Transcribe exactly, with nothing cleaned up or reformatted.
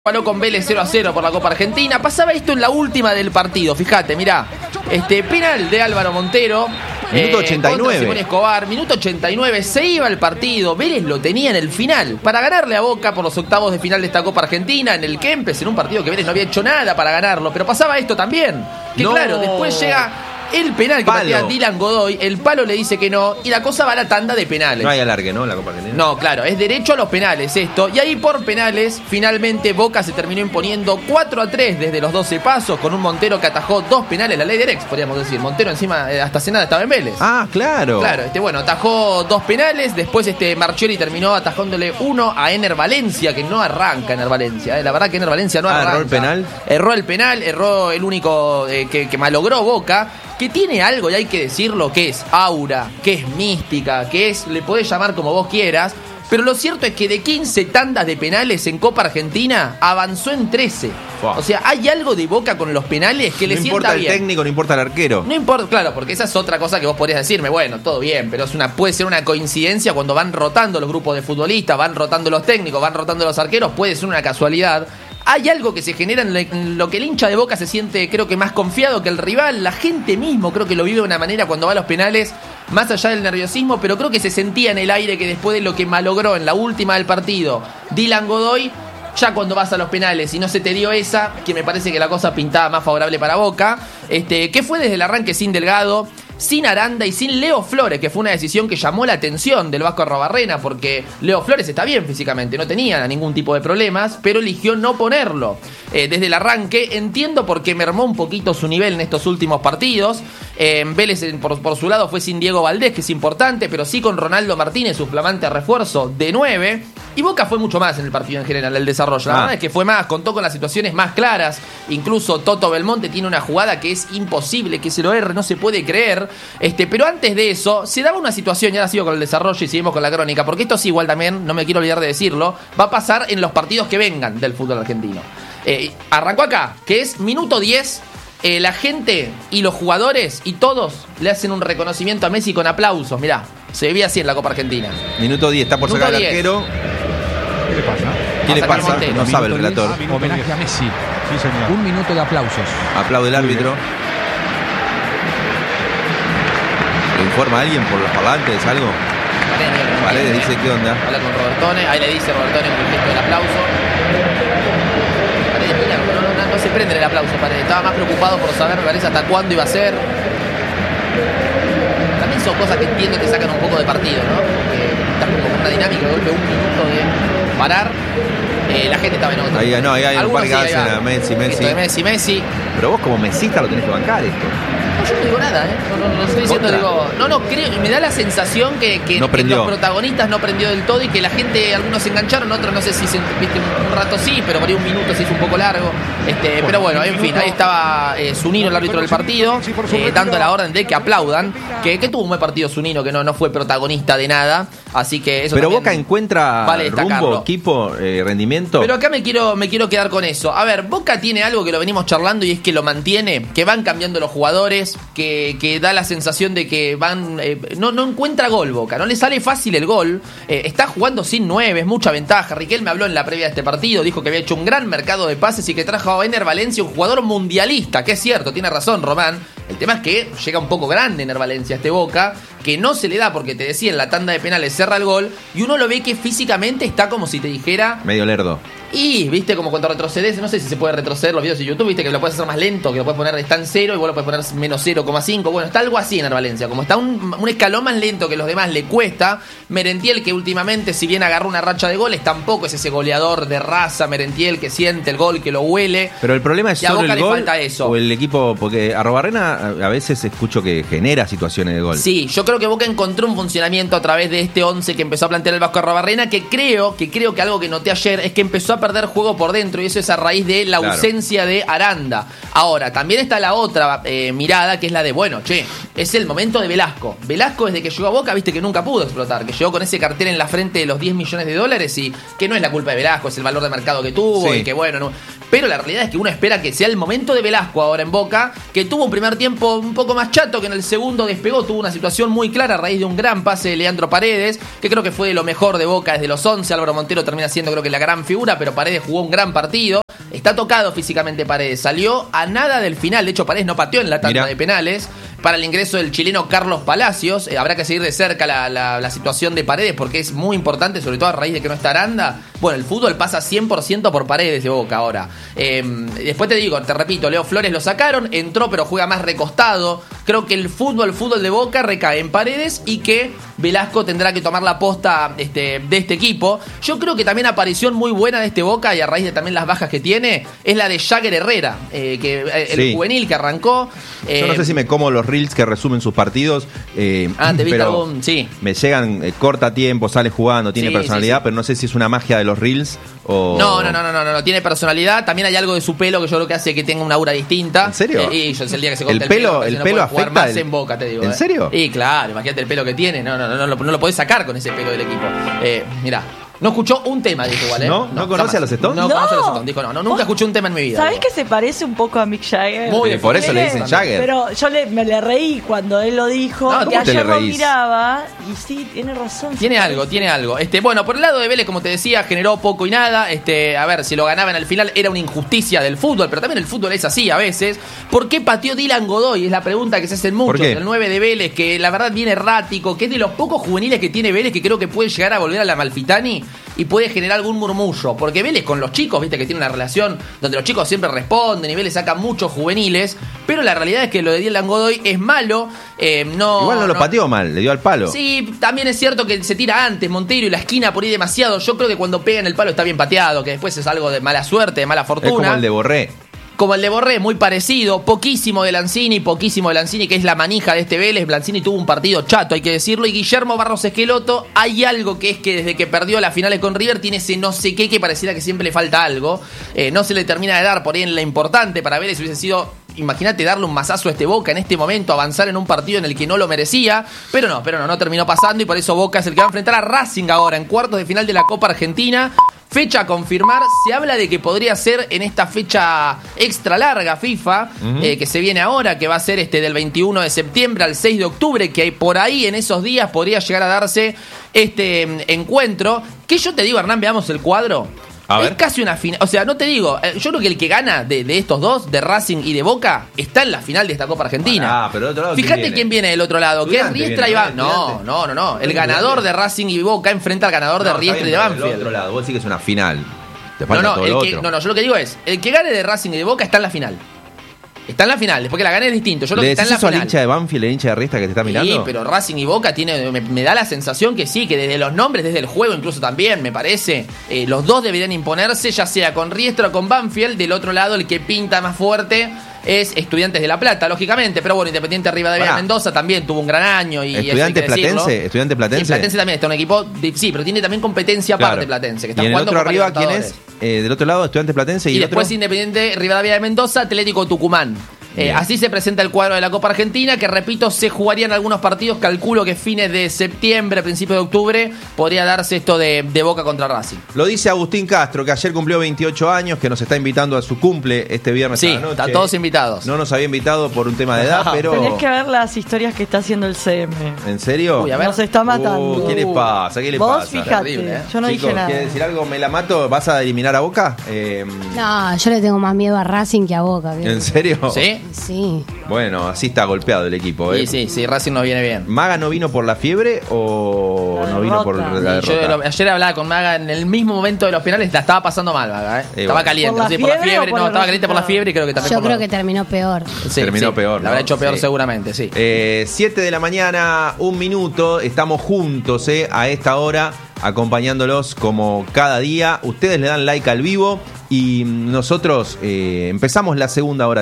Ganó con Vélez cero a cero por la Copa Argentina. Pasaba esto en la última del partido. Fíjate, mirá. Este penal de Álvaro Montero. Minuto ochenta y nueve. Contra Simón Escobar. Minuto ochenta y nueve. Se iba el partido. Vélez lo tenía en el final. Para ganarle a Boca por los octavos de final de esta Copa Argentina. En el Kempes, en un partido que Vélez no había hecho nada para ganarlo. Pero pasaba esto también. Que no. claro, después llega el penal que Palo. patea Dylan Godoy. El palo le dice que no. Y la cosa va a la tanda de penales. No hay alargue, ¿no? La Copa Argentina. No, claro, es derecho a los penales esto. Y ahí por penales, finalmente Boca se terminó imponiendo cuatro a tres desde los doce pasos, con un Montero que atajó dos penales, la ley de Rex, podríamos decir. Montero encima, eh, hasta hace nada estaba en Vélez. Ah, claro. Claro, este bueno, atajó dos penales. Después este Marchiori terminó atajándole uno a Ener Valencia, que no arranca Ener Valencia. Eh. La verdad que Ener Valencia no ah, arranca. ¿Erró el penal? Erró el penal, erró el único eh, que, que malogró Boca. Que tiene algo, y hay que decirlo, que es aura, que es mística, que es, le podés llamar como vos quieras, pero lo cierto es que de quince tandas de penales en Copa Argentina, avanzó en trece. Wow. O sea, hay algo de Boca con los penales que no le sienta bien. No importa el técnico, no importa el arquero. No importa, claro, porque esa es otra cosa que vos podrías decirme, bueno, todo bien, pero es una puede ser una coincidencia cuando van rotando los grupos de futbolistas, van rotando los técnicos, van rotando los arqueros, puede ser una casualidad. Hay algo que se genera en lo que el hincha de Boca se siente, creo que más confiado que el rival. La gente mismo creo que lo vive de una manera cuando va a los penales, más allá del nerviosismo, pero creo que se sentía en el aire que después de lo que malogró en la última del partido Dylan Godoy, ya cuando vas a los penales y no se te dio esa, que me parece que la cosa pintaba más favorable para Boca, este, que fue desde el arranque sin Delgado, sin Aranda y sin Leo Flores, que fue una decisión que llamó la atención del Vasco Arrobarrena, porque Leo Flores está bien físicamente, no tenía ningún tipo de problemas, pero eligió no ponerlo. Eh, desde el arranque, entiendo por qué mermó un poquito su nivel en estos últimos partidos. Eh, Vélez, por, por su lado, fue sin Diego Valdés, que es importante, pero sí con Ronaldo Martínez, su flamante refuerzo de nueve. Y Boca fue mucho más en el partido en general, el desarrollo. La ah. verdad es que fue más, contó con las situaciones más claras. Incluso Toto Belmonte tiene una jugada que es imposible que se lo erre, no se puede creer. Este, pero antes de eso, se daba una situación, y ahora sigo con el desarrollo y seguimos con la crónica, porque esto sí, igual también, no me quiero olvidar de decirlo, va a pasar en los partidos que vengan del fútbol argentino. Eh, arrancó acá, que es minuto diez. Eh, la gente y los jugadores y todos le hacen un reconocimiento a Messi con aplausos. Mirá, se veía así en la Copa Argentina. Minuto diez, está por sacar el arquero. ¿Qué le pasa? ¿Qué le pasa? No minuto sabe el relator. diez, homenaje a Messi. Sí, señor. Un minuto de aplausos. Aplaude el árbitro. ¿Le informa a alguien por los parlantes? ¿Algo? Paredes, Paredes dice qué onda. Habla con Robertone, ahí le dice Robertone con el gesto del aplauso. Paredes, mira, no, no, no, no se prende el aplauso, Paredes. Estaba más preocupado por saber, me parece, hasta cuándo iba a ser. También son cosas que entiendo que sacan un poco de partido, ¿no? Porque estás como con una dinámica de golpe, un minuto de parar. Eh, la gente estaba en otra. Ahí, no, ahí hay un par que hacen a Messi, Messi. Messi, Messi. Pero vos como mesista lo tenés que bancar esto. No, yo no digo nada, ¿eh? No, no, no estoy diciendo, ¿Contra? digo. No, no, creo, me da la sensación que, que, no que los protagonistas no prendió del todo y que la gente, algunos se engancharon, otros no sé si se, viste, un, un rato sí, pero por ahí un minuto se hizo un poco largo. Este, bueno, pero bueno, en fin, ahí estaba eh, Zunino, el árbitro del partido, eh, dando la orden de que aplaudan, que, que tuvo un buen partido Zunino, que no, no fue protagonista de nada, así que eso. Pero Boca encuentra vale rumbo, equipo, eh, rendimiento. Pero acá me quiero, me quiero quedar con eso. A ver, Boca tiene algo que lo venimos charlando y es que lo mantiene, que van cambiando los jugadores, que, que da la sensación de que van eh, no, no encuentra gol Boca, no le sale fácil el gol, eh, está jugando sin nueve, es mucha ventaja. Riquelme habló en la previa de este partido, dijo que había hecho un gran mercado de pases y que trajo a Ener Valencia, un jugador mundialista, que es cierto, tiene razón Román. El tema es que llega un poco grande Ener Valencia a este Boca, que no se le da porque te decía en la tanda de penales cerra el gol y uno lo ve que físicamente está como si te dijera medio lerdo. Y, viste, como cuando retrocedes, no sé si se puede retroceder los videos de YouTube, viste que lo puedes hacer más lento, que lo puedes poner, está en cero y vos lo puedes poner menos cero coma cinco. Bueno, está algo así en Valencia, como está un, un escalón más lento que los demás, le cuesta. Merentiel, que últimamente, si bien agarró una racha de goles, tampoco es ese goleador de raza. Merentiel, que siente el gol, que lo huele. Pero el problema es solo el le gol falta eso. O el equipo, porque Arrobarrena a veces escucho que genera situaciones de gol. Sí, yo creo que Boca encontró un funcionamiento a través de este once que empezó a plantear el Vasco Arrobarrena, que creo, que creo que algo que noté ayer es que empezó a perder juego por dentro, y eso es a raíz de la claro. ausencia de Aranda. Ahora, también está la otra eh, mirada, que es la de, bueno, che, es el momento de Velasco. Velasco, desde que llegó a Boca, viste que nunca pudo explotar, que llegó con ese cartel en la frente de los diez millones de dólares y que no es la culpa de Velasco, es el valor de mercado que tuvo, sí. Y que bueno, no... pero la realidad es que uno espera que sea el momento de Velasco ahora en Boca, que tuvo un primer tiempo un poco más chato, que en el segundo despegó, tuvo una situación muy clara a raíz de un gran pase de Leandro Paredes, que creo que fue de lo mejor de Boca desde los once. Álvaro Montero termina siendo creo que la gran figura, pero Paredes jugó un gran partido. Está tocado físicamente Paredes, salió a nada del final, de hecho Paredes no pateó en la tanda Mirá. de penales para el ingreso del chileno Carlos Palacios. Eh, habrá que seguir de cerca la, la, la situación de Paredes porque es muy importante, sobre todo a raíz de que no está Aranda. Bueno, el fútbol pasa cien por ciento por Paredes de Boca ahora. Eh, después te digo, te repito, Leo Flores lo sacaron, entró pero juega más recostado. Creo que el fútbol, el fútbol de Boca recae en Paredes y que Velasco tendrá que tomar la posta este, de este equipo. Yo creo que también aparición muy buena de este Boca, y a raíz de también las bajas que tiene, es la de Jagger Herrera, eh, que el sí. juvenil que arrancó. Eh, Yo no sé si me como los reels que resumen sus partidos. Eh, ah, te viste pero algún, sí. Me llegan, eh, corta tiempo, sale jugando, tiene sí, personalidad, sí, sí. pero no sé si es una magia de los reels o... No, no, no, no, no, no, no, tiene personalidad. También hay algo de su pelo que yo creo que hace que tenga una aura distinta. ¿En serio? Eh, y yo es el día que se corta el pelo, el pelo, el no pelo afecta jugar más el... en Boca, te digo. ¿En eh. serio? Y claro, imagínate el pelo que tiene. No, no, no, no, no, no lo podés sacar con ese pelo del equipo. Eh, mirá. No escuchó un tema, dijo igual, ¿eh? ¿No? ¿No, ¿No conoce jamás. a los Stones? No, no conoce a los Stones. Dijo, no, no, nunca escuché un tema en mi vida. ¿Sabés que se parece un poco a Mick Jagger? Muy bien, por eso le dicen Jagger. Pero yo le, me le reí cuando él lo dijo. No, que ayer lo miraba. Y sí, tiene razón. Tiene algo, tiene algo. Este, bueno, por el lado de Vélez, como te decía, generó poco y nada. Este, a ver, si lo ganaban al final era una injusticia del fútbol, pero también el fútbol es así a veces. ¿Por qué pateó Dylan Godoy? Es la pregunta que se hacen muchos. El nueve de Vélez, que la verdad viene errático, que es de los pocos juveniles que tiene Vélez, que creo que puede llegar a volver a la Amalfitani y puede generar algún murmullo. Porque Vélez con los chicos, viste que tiene una relación donde los chicos siempre responden y Vélez saca muchos juveniles, pero la realidad es que lo de Dylan Godoy es malo. Eh, no, Igual no, no lo pateó mal, le dio al palo. Sí, también es cierto que se tira antes Monteiro y la esquina por ahí demasiado. Yo creo que cuando pega en el palo está bien pateado, que después es algo de mala suerte, de mala fortuna. Es como el de Borré. Como el de Borré, muy parecido, poquísimo de Lanzini, poquísimo de Lanzini, que es la manija de este Vélez. Lanzini tuvo un partido chato, hay que decirlo, y Guillermo Barros Esqueloto, hay algo que es que desde que perdió las finales con River tiene ese no sé qué que pareciera que siempre le falta algo, eh, no se le termina de dar por ahí en la importante para Vélez. Hubiese sido, imagínate darle un mazazo a este Boca en este momento, avanzar en un partido en el que no lo merecía, pero no, pero no, no terminó pasando, y por eso Boca es el que va a enfrentar a Racing ahora en cuartos de final de la Copa Argentina. Fecha a confirmar, se habla de que podría ser en esta fecha extra larga FIFA, uh-huh. eh, que se viene ahora, que va a ser este del veintiuno de septiembre al seis de octubre, que hay por ahí en esos días podría llegar a darse este mm, encuentro, que yo te digo, Hernán, veamos el cuadro. A ver. Es casi una final, o sea, no te digo, yo creo que el que gana de, de estos dos, de Racing y de Boca, está en la final de esta Copa Argentina. Ah, pero del otro lado, fíjate ¿quién viene? quién viene del otro lado, que es Riestra y Banfield. No, no, no, no. El ganador de Racing y Boca enfrenta al ganador de no, Riestra y de Banfield. Del otro lado, vos decís que es una final. Te no, no, todo el lo que, otro. no, no, yo lo que digo es, el que gane de Racing y de Boca está en la final. Está en la final, después que la gane es distinto. Yo lo que está en la final. ¿El hincha de Banfield, el hincha de Riestra que te está mirando? Sí, pero Racing y Boca tiene, me, me da la sensación que sí, que desde los nombres, desde el juego incluso también, me parece, eh, los dos deberían imponerse, ya sea con Riestra o con Banfield. Del otro lado, el que pinta más fuerte es Estudiantes de La Plata, lógicamente, pero bueno, Independiente Rivadavia de Mendoza también tuvo un gran año. Y Estudiantes Platense, Estudiantes Platense. Sí, Platense también está un equipo, de, sí, pero tiene también competencia aparte, claro. Platense, que está y en jugando el otro arriba, ¿quién es? Eh, del otro lado, Estudiantes Platense y, y el después otro... Independiente Rivadavia de Mendoza, Atlético Tucumán. Eh, así se presenta el cuadro de la Copa Argentina, que repito, se jugarían algunos partidos, calculo que fines de septiembre, principios de octubre, podría darse esto de, de Boca contra Racing. Lo dice Agustín Castro, que ayer cumplió veintiocho años, que nos está invitando a su cumple este viernes sí, a la noche. están todos invitados. No nos había invitado por un tema de edad, no, pero... Tenés que ver las historias que está haciendo el C M. ¿En serio? Uy, a ver. Nos está matando. Uh, ¿Qué le pasa? ¿Qué le Vos pasa? fíjate, terrible, ¿eh? Yo no Chicos, dije nada. ¿quieres decir algo? ¿Me la mato? ¿Vas a eliminar a Boca? Eh... No, yo le tengo más miedo a Racing que a Boca. ¿Qué? ¿En serio? ¿Sí? Sí. Bueno, así está golpeado el equipo. ¿eh? Sí, sí, sí, Racing nos viene bien. ¿Maga no vino por la fiebre o la no vino por la derrota? Yo lo, ayer hablaba con Maga en el mismo momento de los penales, la estaba pasando mal, Maga. ¿eh? Eh, estaba bueno. caliente, ¿Por la no sé, por la fiebre fiebre, o por no, el estaba caliente por la fiebre y creo que también Yo por creo lo... que terminó peor. Sí, terminó sí, peor, ¿no? La habrá hecho peor sí. seguramente, sí. Eh, siete de la mañana, un minuto, estamos juntos eh, a esta hora, acompañándolos como cada día. Ustedes le dan like al vivo y nosotros eh, empezamos la segunda hora.